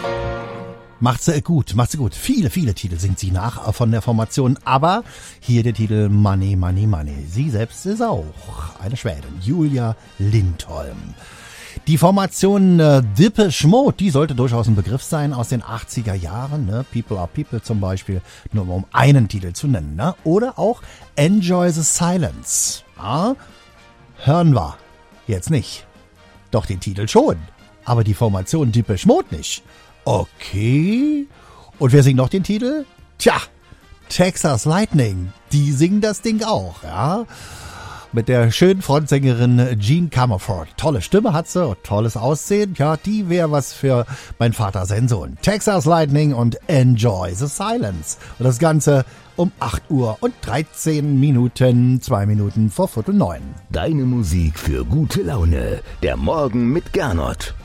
Macht sie gut. Viele Titel singt sie nach von der Formation, aber hier der Titel Money, Money, Money. Sie selbst ist auch eine Schwedin, Julia Lindholm. Die Formation Depeche Mode, die sollte durchaus ein Begriff sein aus den 80er Jahren. Ne? People are People zum Beispiel, nur um einen Titel zu nennen. Ne? Oder auch Enjoy the Silence. Ja? Hören wir jetzt nicht. Doch den Titel schon. Aber die Formation Depeche Mode nicht. Okay. Und wer singt noch den Titel? Tja, Texas Lightning. Die singen das Ding auch, ja. Mit der schönen Frontsängerin Jean Comerford. Tolle Stimme hat sie, tolles Aussehen. Ja, die wäre was für mein Vater, sein Sohn. Texas Lightning und Enjoy the Silence. Und das Ganze um 8 Uhr und 13 Minuten, 2 Minuten vor 8:45. Deine Musik für gute Laune. Der Morgen mit Gernot.